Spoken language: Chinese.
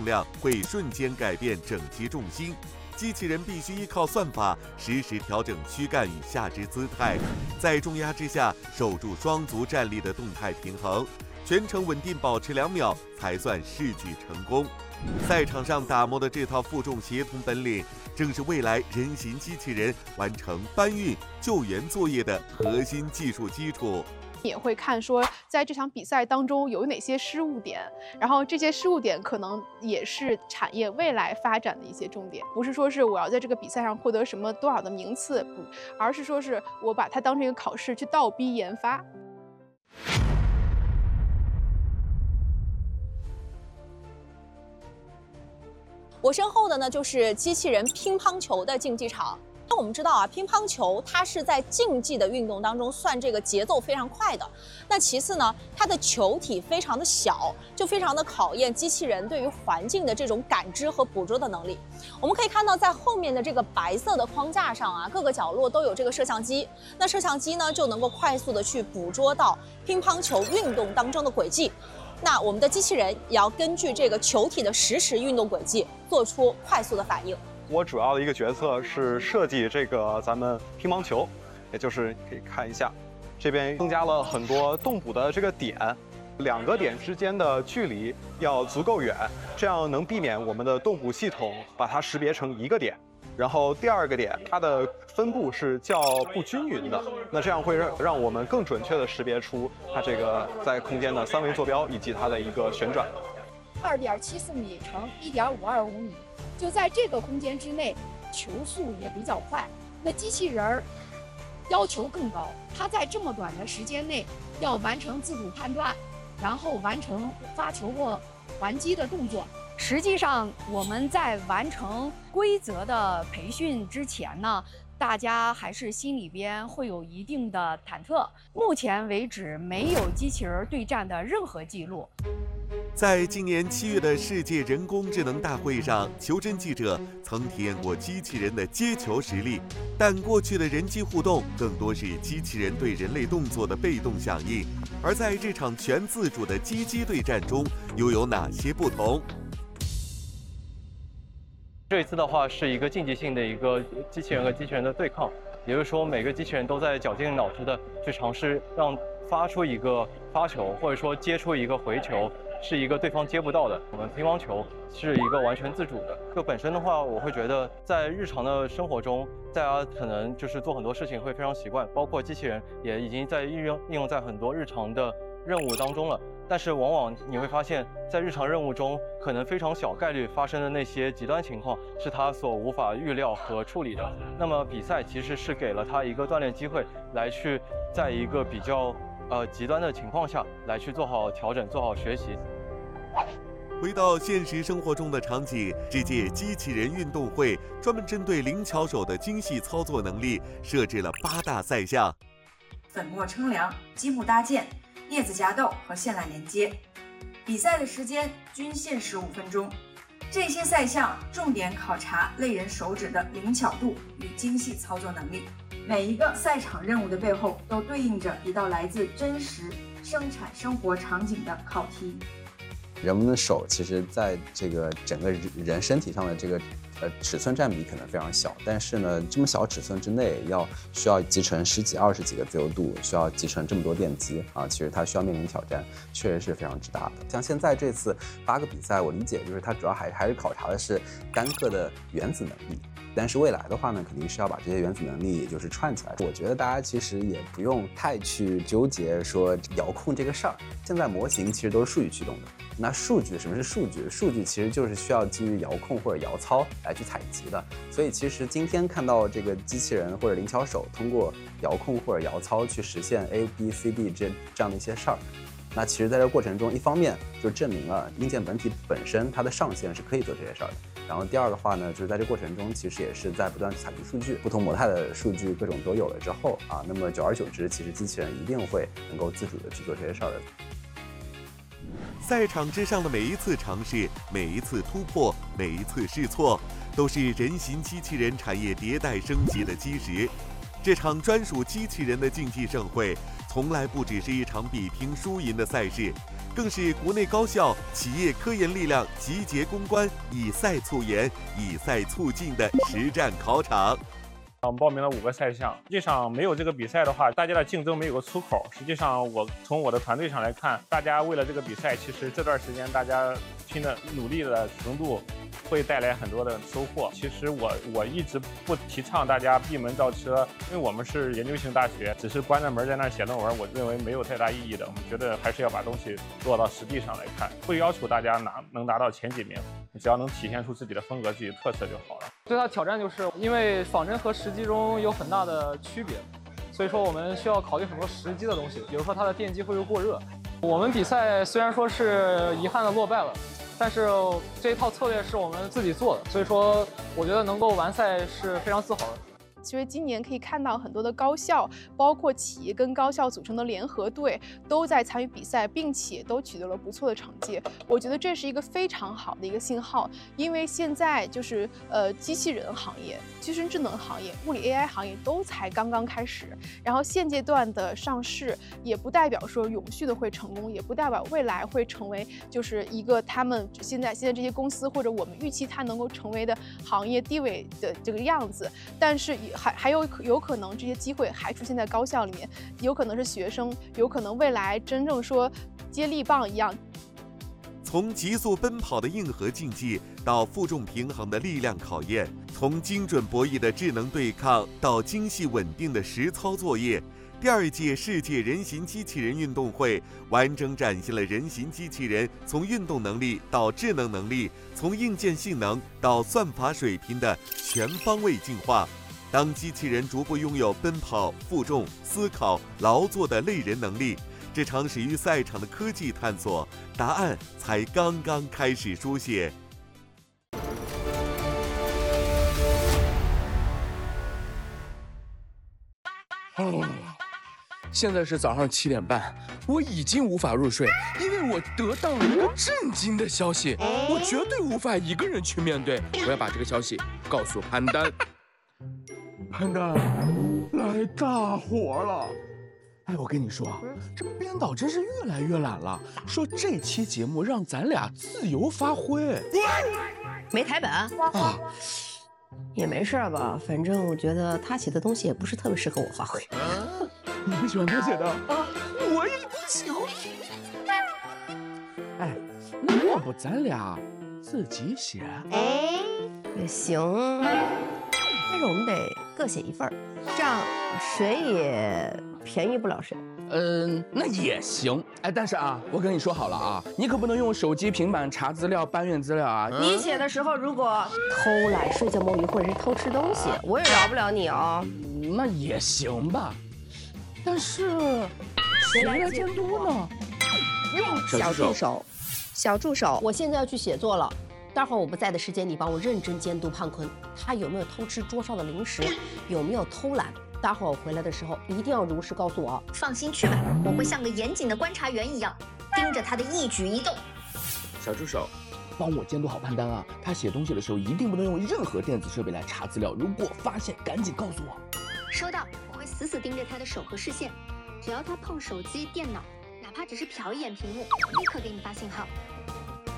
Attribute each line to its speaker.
Speaker 1: 重量会瞬间改变整机重心。机器人必须依靠算法实时调整躯干与下肢姿态，在重压之下守住双足站立的动态平衡，全程稳定保持2秒才算试举成功。赛场上打磨的这套负重协同本领，正是未来人形机器人完成搬运、救援作业的核心技术基础。
Speaker 2: 也会看说，在这场比赛当中有哪些失误点，然后这些失误点可能也是产业未来发展的一些重点。不是说是我要在这个比赛上获得什么多少的名次，不，而是说是我把它当成一个考试去倒逼研发。
Speaker 3: 我身后的呢就是机器人乒乓球的竞技场。那我们知道啊，乒乓球它是在竞技的运动当中算这个节奏非常快的。那其次呢，它的球体非常的小，就非常的考验机器人对于环境的这种感知和捕捉的能力。我们可以看到，在后面的这个白色的框架上啊，各个角落都有这个摄像机。那摄像机呢，就能够快速的去捕捉到乒乓球运动当中的轨迹。那我们的机器人也要根据这个球体的实时运动轨迹，做出快速的反应。
Speaker 4: 我主要的一个角色是设计这个咱们乒乓球，也就是可以看一下，这边增加了很多动捕的这个点，2个点之间的距离要足够远，这样能避免我们的动捕系统把它识别成1个点。然后第2个点，它的分布是较不均匀的，那这样会让我们更准确的识别出它这个在空间的3维坐标以及它的一个旋转。
Speaker 5: 2.74米乘1.525米。就在这个空间之内，球速也比较快。那机器人儿要求更高，它在这么短的时间内要完成自主判断，然后完成发球或还击的动作。
Speaker 6: 实际上，我们在完成规则的培训之前呢，大家还是心里边会有一定的忐忑。目前为止，没有机器人对战的任何记录。
Speaker 1: 在今年7月的世界人工智能大会上，求真记者曾体验过机器人的接球实力，但过去的人机互动更多是机器人对人类动作的被动响应，而在这场全自主的机对战中，又有哪些不同？
Speaker 7: 这一次的话是一个竞技性的一个机器人和机器人的对抗，也就是说每个机器人都在绞尽脑汁的去尝试让发出一个发球，或者说接出一个回球，是一个对方接不到的。我们乒乓球是一个完全自主的。就本身的话，我会觉得在日常的生活中，大家可能就是做很多事情会非常习惯，包括机器人也已经在应用在很多日常的任务当中了。但是往往你会发现，在日常任务中，可能非常小概率发生的那些极端情况，是他所无法预料和处理的。那么比赛其实是给了他一个锻炼机会，来去在一个比较极端的情况下，来去做好调整，做好学习。
Speaker 1: 回到现实生活中的场景，这届机器人运动会专门针对灵巧手的精细操作能力设置了8大赛项：
Speaker 8: 粉末称量、积木搭建、镊子夹豆和线缆连接。比赛的时间均限15分钟。这些赛项重点考察类人手指的灵巧度与精细操作能力。每一个赛场任务的背后都对应着一道来自真实生产生活场景的考题。
Speaker 9: 人们的手其实在这个整个人身体上的这个尺寸占比可能非常小，但是呢，这么小尺寸之内需要集成10几、20几个自由度，需要集成这么多电机啊，其实它需要面临挑战，确实是非常之大的。像现在这次8个比赛，我理解就是它主要还是考察的是单个的原子能力。但是未来的话呢，肯定是要把这些原子能力也就是串起来。我觉得大家其实也不用太去纠结说遥控这个事儿，现在模型其实都是数据驱动的。那数据，什么是数据？数据其实就是需要基于遥控或者遥操来去采集的。所以其实今天看到这个机器人或者灵巧手通过遥控或者遥操去实现 A、B、C、D 这样的一些事儿，那其实在这个过程中，一方面就证明了硬件本体本身它的上限是可以做这些事儿的。然后第二的话呢，就是在这过程中，其实也是在不断采集数据，不同模态的数据各种都有了之后啊，那么久而久之，其实机器人一定会能够自主的去做这些事儿的。
Speaker 1: 赛场之上的每一次尝试、每一次突破、每一次试错，都是人形机器人产业迭代升级的基石。这场专属机器人的竞技盛会，从来不只是一场比拼输赢的赛事， 更是国内高校、企业科研力量集结攻关，以赛促研、以赛促进的实战考场。
Speaker 10: 我们报名了5个赛项，实际上没有这个比赛的话，大家的竞争没有个出口。实际上，我从我的团队上来看，大家为了这个比赛，其实这段时间大家拼的努力的程度，会带来很多的收获。其实我一直不提倡大家闭门造车，因为我们是研究型大学，只是关着门在那儿写论文，我认为没有太大意义的。我们觉得还是要把东西落到实地上来看，会要求大家能拿到前几名，你只要能体现出自己的风格、自己的特色就好了。
Speaker 11: 最大的挑战就是因为仿真和实机中有很大的区别，所以说我们需要考虑很多实机的东西，比如说它的电机会不会过热。我们比赛虽然说是遗憾的落败了，但是这一套策略是我们自己做的，所以说我觉得能够完赛是非常自豪的。
Speaker 2: 其实今年可以看到很多的高校，包括企业跟高校组成的联合队，都在参与比赛，并且都取得了不错的成绩。我觉得这是一个非常好的一个信号，因为现在就是机器人行业、机器人智能行业、物理 AI 行业都才刚刚开始，然后现阶段的上市也不代表说永续的会成功，也不代表未来会成为就是一个他们现在这些公司或者我们预期它能够成为的行业地位的这个样子，但是还有可能这些机会还出现在高校里面，有可能是学生，有可能未来真正说接力棒一样。
Speaker 1: 从急速奔跑的硬核竞技到负重平衡的力量考验，从精准博弈的智能对抗到精细稳定的实操作业，第2届世界人形机器人运动会完整展现了人形机器人从运动能力到智能能力，从硬件性能到算法水平的全方位进化。当机器人逐步拥有奔跑、负重、思考、劳作的类人能力，这场始于赛场的科技探索，答案才刚刚开始书写。
Speaker 12: 现在是早上7点半，我已经无法入睡，因为我得到了一个震惊的消息，我绝对无法一个人去面对，我要把这个消息告诉潘丹。潘丹，来大火了！哎，我跟你说，这编导真是越来越懒了，说这期节目让咱俩自由发挥。
Speaker 13: 没台本啊？也没事吧，反正我觉得他写的东西也不是特别适合我发挥。
Speaker 12: 你不喜欢他写的啊？我也不喜欢。哎，那要不咱俩自己写？
Speaker 13: 哎，也行，但是我们得各写一份，这样谁也便宜不了谁。
Speaker 12: 那也行。哎，但是啊，我跟你说好了啊，你可不能用手机、平板查资料、搬运资料啊。
Speaker 13: 你写的时候如果偷懒、睡觉摸鱼或者是偷吃东西，我也饶不了你哦。
Speaker 12: 那也行吧，但是谁来监督呢？
Speaker 13: 小助手，我现在要去写作了。待会儿我不在的时间，你帮我认真监督胖坤，他有没有偷吃桌上的零食，有没有偷懒。待会儿我回来的时候，一定要如实告诉我。
Speaker 14: 放心去吧，我会像个严谨的观察员一样，盯着他的一举一动。
Speaker 12: 小助手，帮我监督好潘丹啊！他写东西的时候一定不能用任何电子设备来查资料，如果发现，赶紧告诉我。
Speaker 14: 收到，我会死死盯着他的手和视线，只要他碰手机、电脑，哪怕只是瞟一眼屏幕，立刻给你发信号。